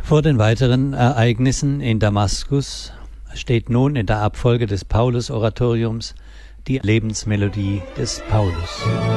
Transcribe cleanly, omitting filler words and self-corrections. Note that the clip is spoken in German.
Vor den weiteren Ereignissen in Damaskus steht nun in der Abfolge des Paulus-Oratoriums die Lebensmelodie des Paulus.